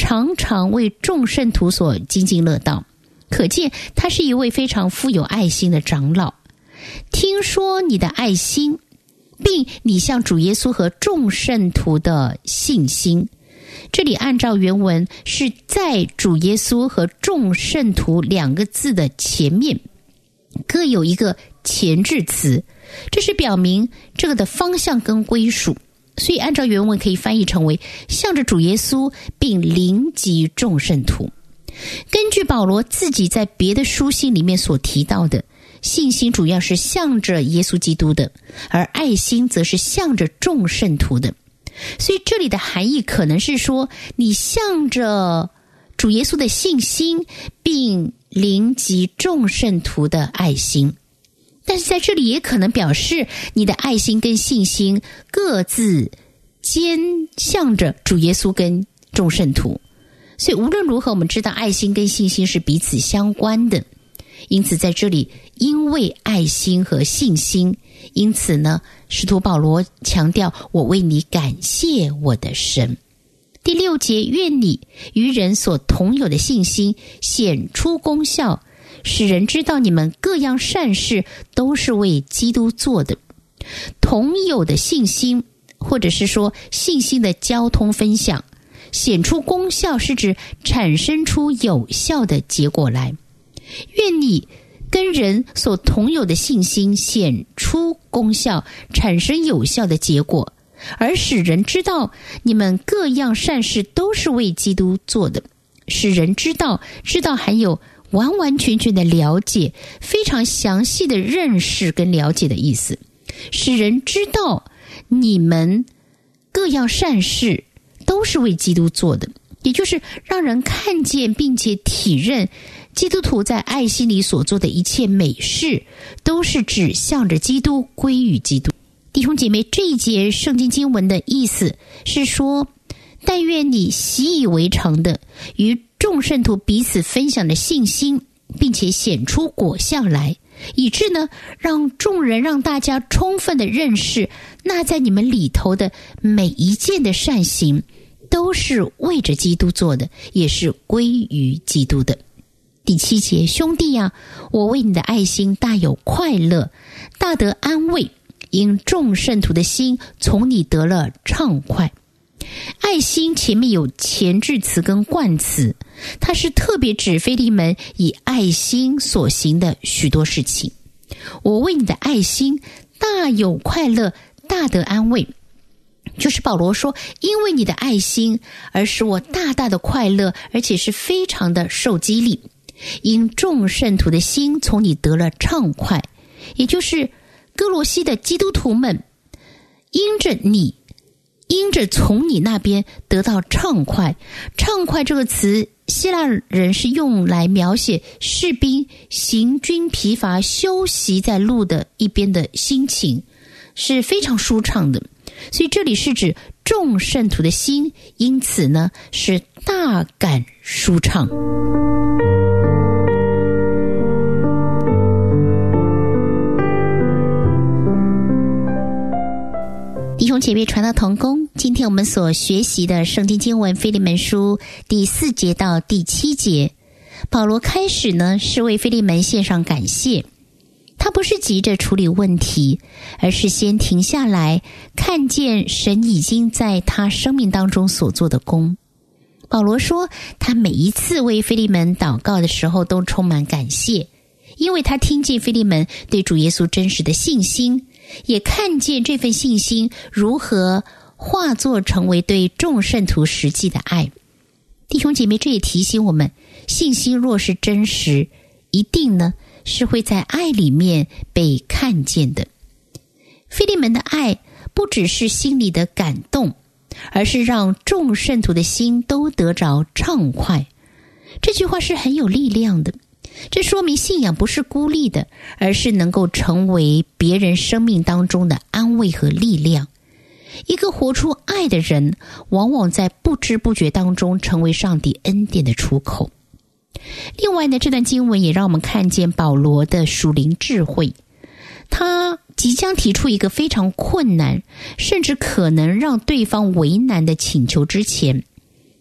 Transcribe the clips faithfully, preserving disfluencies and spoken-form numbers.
常常为众圣徒所津津乐道，可见他是一位非常富有爱心的长老。听说你的爱心，并你向主耶稣和众圣徒的信心，这里按照原文是在主耶稣和众圣徒两个字的前面各有一个前置词，这是表明这个的方向跟归属，所以按照原文可以翻译成为向着主耶稣并临及众圣徒。根据保罗自己在别的书信里面所提到的，信心主要是向着耶稣基督的，而爱心则是向着众圣徒的。所以这里的含义可能是说，你向着主耶稣的信心并临及众圣徒的爱心，但是在这里也可能表示你的爱心跟信心各自兼向着主耶稣跟众圣徒。所以无论如何，我们知道爱心跟信心是彼此相关的，因此在这里因为爱心和信心，因此呢，使徒保罗强调，我为你感谢我的神。第六节，愿你与人所同有的信心显出功效，使人知道你们各样善事都是为基督做的。同有的信心，或者是说信心的交通分享，显出功效是指产生出有效的结果来。愿你跟人所同有的信心显出功效，产生有效的结果，而使人知道你们各样善事都是为基督做的。使人知道，知道还有完完全全的了解，非常详细的认识跟了解的意思。使人知道你们各样善事都是为基督做的，也就是让人看见并且体认基督徒在爱心里所做的一切美事，都是指向着基督，归于基督。弟兄姐妹，这一节圣经经文的意思是说，但愿你习以为常的与众圣徒彼此分享的信心，并且显出果效来，以致呢，让众人让大家充分的认识，那在你们里头的每一件的善行，都是为着基督做的，也是归于基督的。第七节，兄弟啊，我为你的爱心大有快乐，大得安慰，因众圣徒的心从你得了畅快。爱心前面有前置词跟冠词，它是特别指腓利门以爱心所行的许多事情。我为你的爱心大有快乐，大得安慰，就是保罗说，因为你的爱心而使我大大的快乐，而且是非常的受激励。因众圣徒的心从你得了畅快，也就是哥罗西的基督徒们因着你因着从你那边得到畅快。畅快这个词希腊人是用来描写士兵行军疲乏休息在路的一边的心情，是非常舒畅的。所以这里是指众圣徒的心因此呢是大感舒畅。弟兄姐妹，传道同工，今天我们所学习的圣经经文腓利门书第四节到第七节，保罗开始呢是为腓利门献上感谢。他不是急着处理问题，而是先停下来看见神已经在他生命当中所做的工。保罗说，他每一次为腓利门祷告的时候都充满感谢，因为他听见腓利门对主耶稣真实的信心，也看见这份信心如何化作成为对众圣徒实际的爱。弟兄姐妹，这也提醒我们，信心若是真实，一定呢是会在爱里面被看见的。腓利门的爱不只是心里的感动，而是让众圣徒的心都得着畅快。这句话是很有力量的，这说明信仰不是孤立的，而是能够成为别人生命当中的安慰和力量。一个活出爱的人，往往在不知不觉当中成为上帝恩典的出口。另外呢，这段经文也让我们看见保罗的属灵智慧。他即将提出一个非常困难，甚至可能让对方为难的请求之前，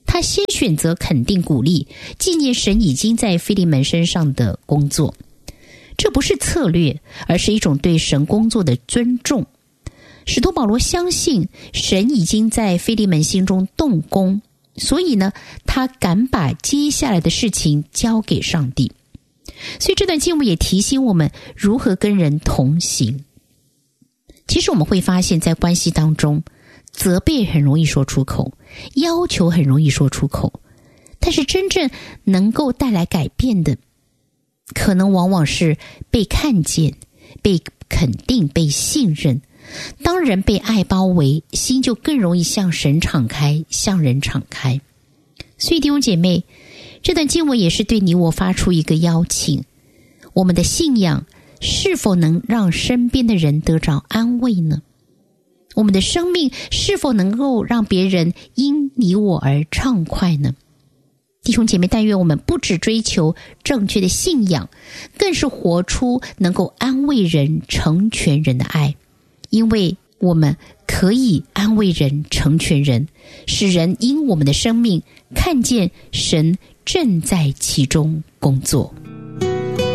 他先选择肯定鼓励，纪念神已经在腓利门身上的工作。这不是策略，而是一种对神工作的尊重。使徒保罗相信神已经在腓利门心中动工，所以呢，他敢把接下来的事情交给上帝。所以这段经文也提醒我们如何跟人同行。其实我们会发现，在关系当中，责备很容易说出口，要求很容易说出口，但是真正能够带来改变的，可能往往是被看见、被肯定、被信任。当人被爱包围，心就更容易向神敞开，向人敞开。所以弟兄姐妹，这段经文也是对你我发出一个邀请，我们的信仰是否能让身边的人得着安慰呢？我们的生命是否能够让别人因你我而畅快呢？弟兄姐妹，但愿我们不只追求正确的信仰，更是活出能够安慰人、成全人的爱，因为我们可以安慰人、成全人，使人因我们的生命看见神正在其中工作。